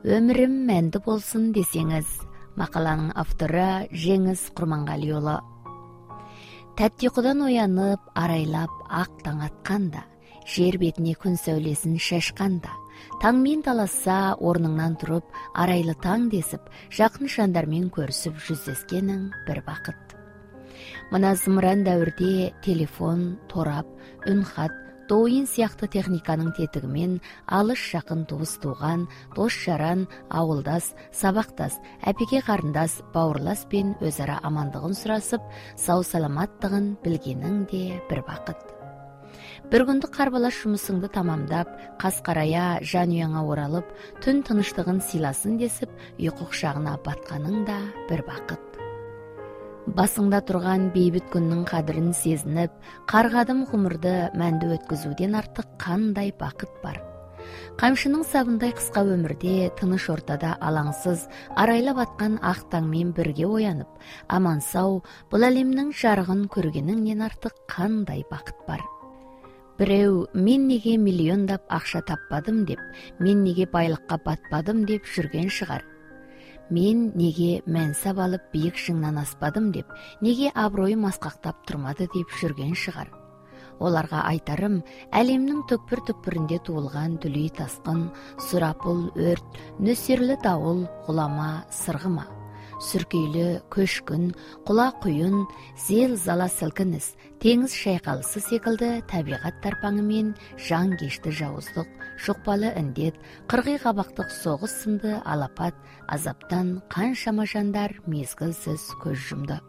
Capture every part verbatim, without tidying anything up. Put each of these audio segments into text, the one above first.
Өмірім мәнді болсын десеңіз. Мақаланың авторы Жеңіс Құрманғалиұлы. Тәтті ұйқыдан оянып, арайлап ақ таң атқанда, жер бетіне күн сәулесін шашқанда, таңмен таласса орныңнан тұрып, арайлы таң десіп, жақын жандармен көрісіп жүздескенің бір бақыт. Мына зымыран дәуірде телефон, торап, үнхат, тойын сияқты техниканың тетігімен алыс жақын туыс туған, дос жаран, ауылдас, сабақтас, әпеке қарындас, бауырлас пен өзара амандығын сұрасып, сау саламаттығын білгенің де бір бақыт. Бір күндік қарбалас жұмысыңды тамамдап, қас қарая жан ұяңа оралып, түн тыныштығын сыйласын десіп, ұйқы құшағына батқаның да бір бақыт. Басыңда тұрған бейбіт күннің қадірін сезініп, қарғадым ғұмырды мәнді өткізуден артық қандай бақыт бар. Қамшының сабындай қысқа өмірде, тыныш ортада алаңсыз, арайлап атқан ақ таңмен бірге оянып, аман сау, бұл әлемнің жарығын көргеніңнен артық қандай бақыт бар. Біреу, мен неге миллиондап ақша таппадым деп, мен неге байлыққа батпадым деп жүрген шығар. Мен неге мәнсап алып биік шыңнан аспадым деп, неге абыройым асқақтап тұрмады деп жүрген шығар. Оларға айтарым, әлемнің түкпір-түкпірінде туылған дүлей тасқын, сұрапыл өрт, нөсерлі дауыл, ғұлама, сырғыма, сүркейлі көшкін, құла құйын, зел зала сілкініс, теңіз шайқалысы секілді табиғат тарпаңымен жан кешті жауыздық, жұқпалы індет, қырғи қабақтық соғыс сынды алапат, азаптан қаншама жандар мезгілсіз көз жұмды.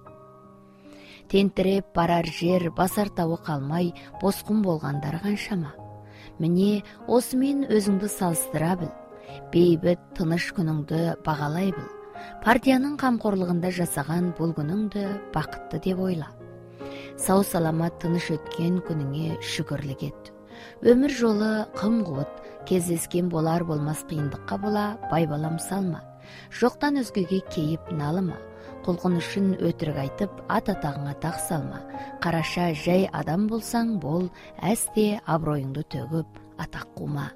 Тентіреп барар жер, басар тауы қалмай, босқын болғандар қаншама. Міне, осымен өзіңді салыстыра біл, бейбіт тыныш күніңді бағалай біл. Партияның қамқорлығында жасаған бұл күніңді бақытты деп ойла. Сау саламат тыныш өткен күніңе шүкірлік ет. Өмір жолы қым қуыт, кездескен болар болмас қиындыққа бола байбалам салма. Жоқтан өзгеге кейіп налыма. Құлқын үшін өтірік айтып, ат атағыңа тақ салма. Қараша жай адам болсаң бол, әсте абыройыңды төгіп, атақ қума.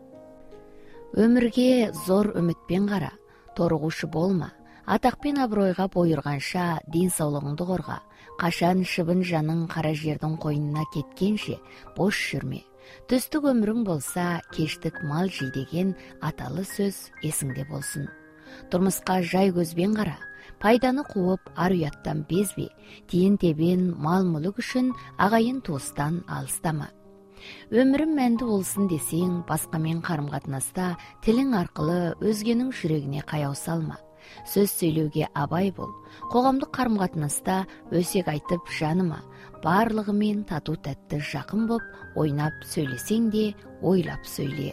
Өмірге зор үмітпен қара, торығушы болма. Атақпен абыройға бойырғанша денсаулығыңды қорға. Қашан шыбын жаның қара жердің қойнына кеткенше бош жүрме. Түстік өмірің болса, кештік мал жей деген аталы сөз есіңде болсын. Тұрмысқа жай көзбен қара, пайданы қуып ар ұяттан безбе, тиын тебен мал мүлік үшін ағайын туыстан алыстама. Өмірім мәнді болсын десең, басқамен қарым-қатынаста тілің арқылы өзгенің жүрегіне қаяу салма. Сөз сөйлеуге абай бол, қоғамдық қарым-қатынаста өсек айтып жаныма, барлығымен тату тәтті жақын боп, ойнап сөйлесең де ойлап сөйле.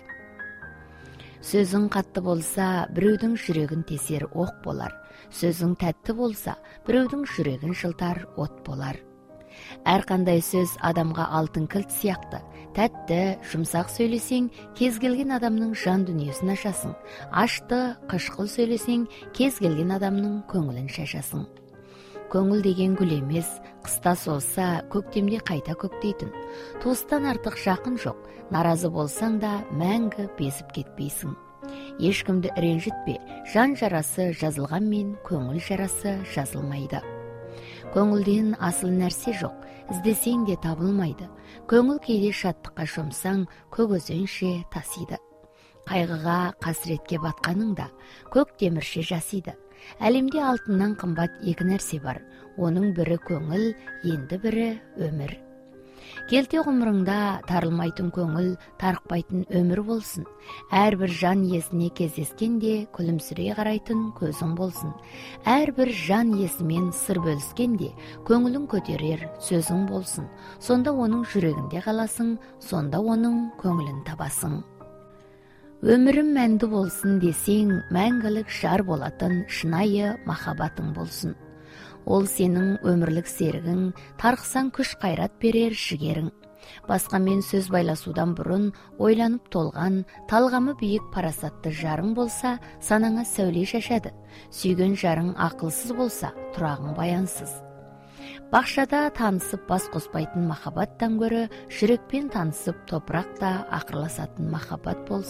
Сөзің қатты болса, біреудің жүрегін тесер оқ болар. Сөзің тәтті болса, біреудің жүрегін жылтар от болар. Әрқандай сөз адамға алтын кілт сияқты. Тәтті, жұмсақ сөйлесең, кез келген адамның жан дүниесін ашасың. Ашты, қышқыл сөйлесең, кез келген адамның көңілін шашасың. Көңіл деген гүл емес, қыста солса, көктемде қайта көктейтін. Туыстан артық жақын жоқ, наразы болсаң да мәңгі безіп кетпейсің. Ешкімді ренжітпе, жан жарасы жазылғанмен көңіл жарасы жазылмайды. Көңілден асыл нәрсе жоқ, іздесең де табылмайды. Көңіл кейде шаттыққа шомсаң, көк өзенше тасиды. Қайғыға, қасіретке батқаныңда, көк темірше жасиды. Әлемде алтыннан қымбат екі нәрсе бар. Оның бірі көңіл, енді бірі өмір. Келте ғұмырыңда тарылмайтын көңіл, тарықпайтын өмір болсын. Әрбір жан иесіне кездескенде күлімсірей қарайтын көзің болсын. Әрбір жан иесімен сыр бөліскенде көңілін көтерер сөзің болсын. Сонда оның жүрегінде қаласың, сонда оның көңілін табасың. Өмірім мәнді болсын десең, мәңгілік жар болатын шынайы махаббатың болсын. Ол сенің өмірлік серігің, тарқысаң күш қайрат берер жігерің. Басқамен сөз байласудан бұрын ойланып толған, талғамы биік парасатты жарың болса, санаңа сәуле шашады. Сүйген жарың ақылсыз болса, тұрағың баянсыз. Бақшада танысып бас қоспайтын махаббаттан гөрі, жүрекпен танысып топырақта ақырласатын махаббат болсын.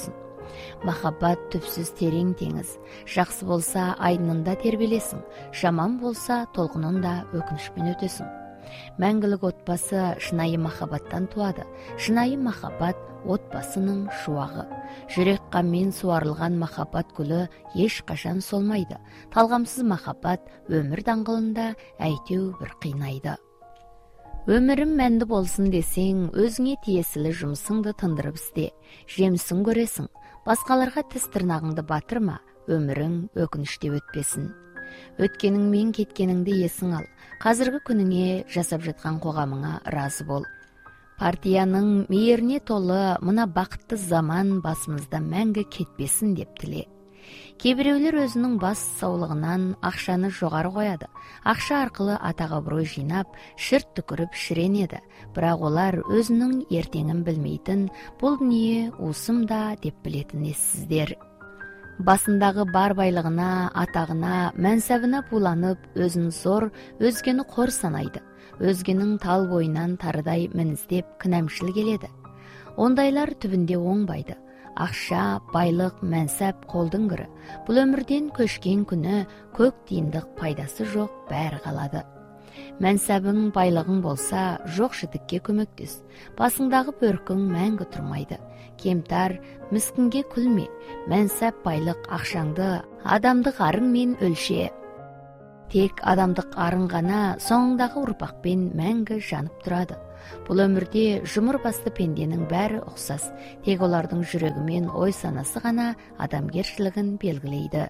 Махаббат түпсіз терең теңіз. Жақсы болса айдынында тербелесің, жаман болса толқынында өкінішпен өтесің. Мәңгілік отбасы шынайы махаббаттан туады. Шынайы махаббат отбасының шуағы. Жүрек қанмен суарылған махаббат гүлі ешқашан солмайды. Талғамсыз махаббат өмір даңғылында әйтеу бір қинайды. Өмірім мәнді болсын десең, өзіңе тиесілі жұмысыңды тындырып істе. Жемісін көресің. Басқаларға тіс тырнағыңды батырма, өмірің өкініште өтпесін. Өткенің мен кеткеніңді есің ал. Қазіргі күніңе, жасап жатқан қоғамыңа разы бол. Партияның мейіріне толы мына бақытты заман басымызда мәңгі кетпесін деп тіле. Кейбіреулер өзінің бас саулығынан ақшаны жоғары қояды. Ақша арқылы атақ абырой жинап, шырт түкіріп шіренеді. Бірақ олар өзінің ертеңін білмейтін, бұл дүние уысым да деп білетін ессіздер. Басындағы бар байлығына, атағына, мәнсабына буланып, өзін зор, өзгені қор санайды. Өзгенің тал бойынан тарыдай мініздеп кінәмшіл келеді. Ондайлар түбінде оңбайды. Ақша, байлық, мәнсап қолдың кірі. Бұл өмірден көшкен күні көк тиындық пайдасы жоқ, бәрі қалады. Мәнсабың, байлығың болса, жоқ жітікке көмектес. Басыңдағы бөркің мәңгі тұрмайды. Кемтар, міскінге күлме. Мәнсап, байлық, ақшаңды адамдық арыңмен өлше. Тек адамдық арын ғана соңындағы ұрпақпен мәңгі жанып тұрады. Бұл өмірде жұмыр басты пенденің бәрі ұқсас. Тек олардың жүрегі мен ой санасы ғана адамгершілігін белгілейді.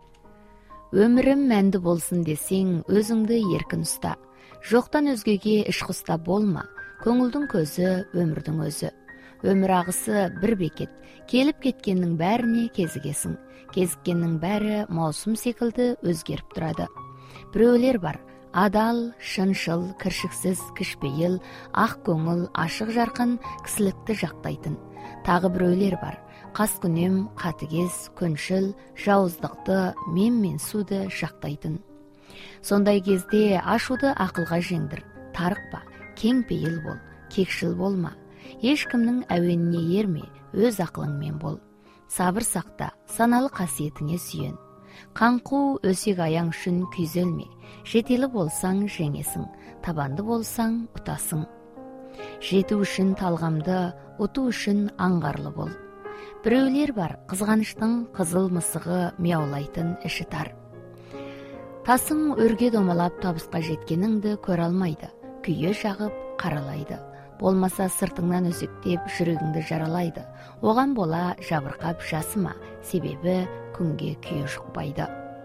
Өмірім мәнді болсын десең, өзіңді еркін ұста. Жоқтан өзгеге іш құста болма. Көңілдің көзі, өмірдің өзі. Өмір ағысы бір бекет. Келіп кеткеннің бәріне кезігесің. Кезіккеннің бәрі маусым секілді өзгеріп тұрады. Біреулер бар, адал, шыншыл, кіршіксіз, кішпейіл, ақ көңіл, ашық жарқын, кісілікті жақтайтын. Тағы біреулер бар, қаскүнем, қатыгез, күншіл, жауыздықты, мен-мен суды жақтайтын. Сондай кезде ашуды ақылға жеңдір, тарықпа, кең пейіл бол, кекшіл болма. Ешкімнің әуеніне ерме, өз ақылыңмен бол. Сабыр сақта, саналы қасиетіңе сүйен. Қанқу өсек аяң үшін күйзелме. Жетелі болсаң жеңесің, табанды болсаң ұтасың. Жету үшін талғамды, ұту үшін аңғарлы бол. Біреулер бар, қызғаныштың қызыл мысығы мияулайтын іші тар. Тасың өрге домалап табысқа жеткеніңді көре алмайды. Күйе жағып қаралайды. Болмаса сыртыңнан өзектеп жүрегіңді жаралайды. Оған бола жабырқап жасыма, себебі күнге күйе шықпайды.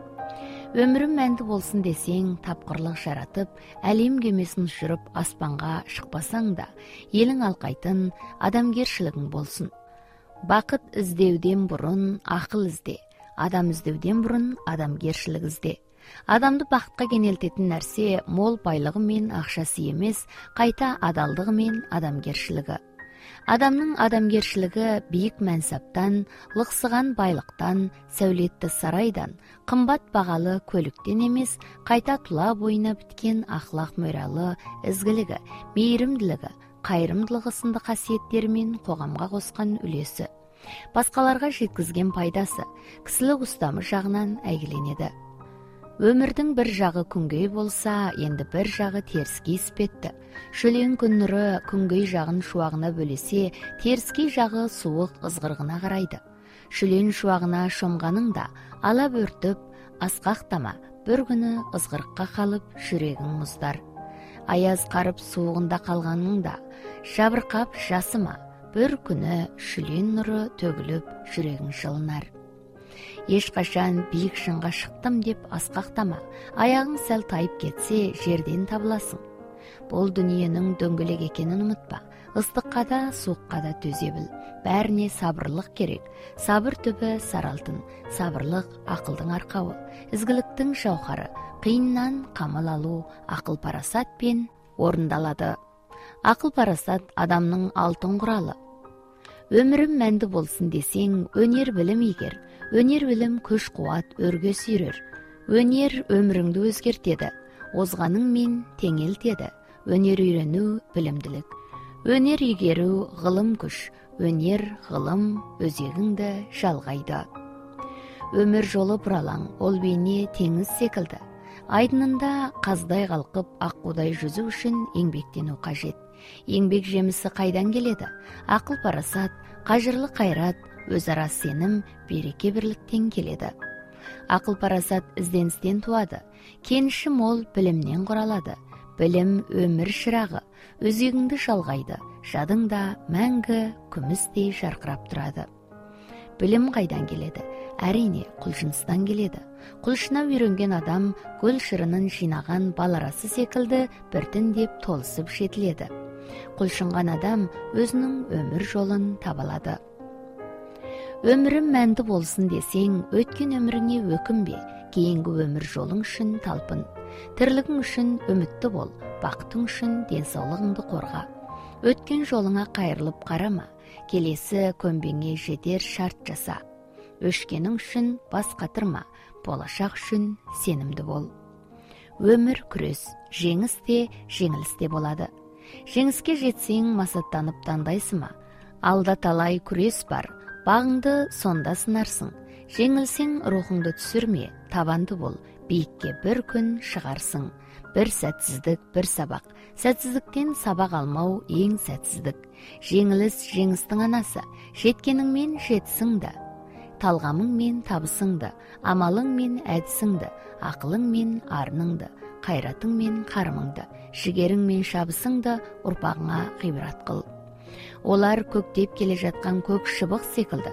Өмірім мәнді болсын десең, тапқырлық жаратып, әлем кемесін жүріп аспанға шықпасаң да, елің алқайтын адамгершілігің болсын. Бақыт іздеуден бұрын ақыл ізде, адам іздеуден бұрын адамгершілік ізде. Адамды бақытқа кенелтетін нәрсе мол байлығы мен ақшасы емес, қайта адалдығы мен адамгершілігі. Адамның адамгершілігі биік мәнсаптан, лықсыған байлықтан, сәулетті сарайдан, қымбат бағалы көліктен емес, қайта тұла бойына біткен ақлақ мөралы, ізгілігі, мейірімділігі, қайырымдылығы сынды қасиеттерімен қоғамға қосқан үлесі. Басқаларға жеткізген пайдасы, кісілік ұстамы жағынан әйгіленеді. Өмірдің бір жағы күнгей болса, енді бір жағы теріскей іспетті. Шөлең күн нұры күнгей жағын шуағына бөлесе, теріскей жағы суық ызғырғына қарайды. Шөлең шуағына шомғаның да, ала бөртіп, асқақтама, бір күні ызғырыққа қалып, жүрегің мұздар. Аяз қарып суығында қалғаның да, жабырқап жасыма, бір күні шөлең нұры төгіліп, жүрегің жылынар. Ешқашан биік шыңға шықтым деп асқақтама, аяғың сәл тайып кетсе, жерден табыласың. Бұл дүниенің дөңгелек екенін ұмытпа, ыстыққа да, суыққа да төзе біл. Бәріне сабырлық керек. Сабыр түбі саралтын, сабырлық ақылдың арқауы, ізгіліктің жауһары, қиыннан қамыл алу, ақыл парасатпен орындалады. Ақыл парасат адамның алтын құралы. Өмірім мәнді болсын десең, өнер білім егер, өнер білім күш қуат өрге сүйрер. Өнер өміріңді өзгертеді, озғаныңмен теңелтеді. Өнер үйрену білімділік. Өнер игеру ғылым күш, өнер, ғылым өзегіңді жалғайды. Өмір жолы бұралаң, ол бейне теңіз секілді. Айдынында қаздай қалқып, аққудай жүзу үшін еңбектену қажет. Еңбек жемісі қайдан келеді? Ақыл парасат, қажырлы қайрат, өзара сенім, береке бірліктен келеді. Ақыл парасат ізденістен туады. Кеніші мол білімнен құралады. Білім өмір шырағы, өзегіңді жалғайды, жадыңда мәңгі күмістей жарқырап тұрады. Білім қайдан келеді? Әрине, құлшыныстан келеді. Құлшына үйренген адам гүл шырынын жинаған баларасы секілді біртіндеп толысып жетіледі. Құлшынған адам өзінің өмір жолын табалады. Өмірім мәнді болсын десең, өткен өміріңе өкінбе, кейінгі өмір жолың үшін талпын. Тірлігің үшін үмітті бол, бақытың үшін денсаулығыңды қорға. Өткен жолыңа қайырылып қарама, келесі көмбеңе жетер шарт жаса. Өшкенің үшін бас қатырма, болашақ үшін сенімді бол. Өмір күрес, жеңіс те, жеңіліс те болады. Жеңіске жетсең масаттанып таңдайсың ма? Алда талай күрес бар, бағыңды сонда сынарсың. Жеңілсең рухыңды түсірме, табанды бол, биікке бір күн шығарсың. Бір сәтсіздік, бір сабақ. Сәтсіздіктен сабақ алмау ең сәтсіздік. Жеңіліс жеңістің анасы, жеткеніңмен жетсіңді. Талғамыңмен табысыңды, амалыңмен әдісіңді, ақылыңмен арныңды, қайратыңмен қарымыңды, жігеріңмен шабысыңды ұрпағыңа ғибрат қыл. Олар көктеп келе жатқан көк шыбық секілді,